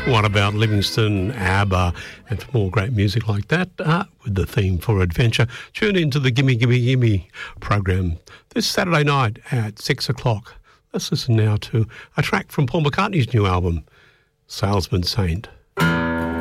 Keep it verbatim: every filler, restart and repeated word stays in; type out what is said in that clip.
What About Livingston, ABBA, and for more great music like that, uh, with the theme for adventure, tune into the Gimme Gimme Gimme program this Saturday night at six o'clock. Let's listen now to a track from Paul McCartney's new album, Salesman Saint.